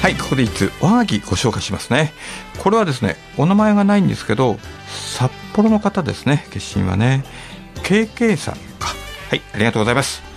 はい、ここで一通おはがきご紹介しますね。これはですね、お名前がないんですけど、札幌の方ですね。決心はね、KK さんか。はい、ありがとうございます。